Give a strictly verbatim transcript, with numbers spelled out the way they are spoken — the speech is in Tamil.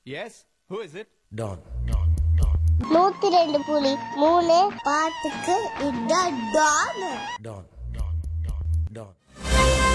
S, who is it? Don. நூத்தி ரெண்டு புலி மூணு பாட்டுக்கு இதான் டான். டான். டான்.